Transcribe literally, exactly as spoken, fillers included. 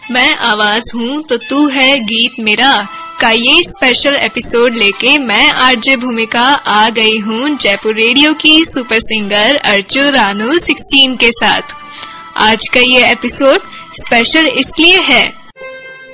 मैं आवाज हूँ तो तू है गीत मेरा का ये स्पेशल एपिसोड लेके मैं आरजे भूमिका आ गई हूँ जयपुर रेडियो की सुपर सिंगर अर्चू रानू सोलह के साथ। आज का ये एपिसोड स्पेशल इसलिए है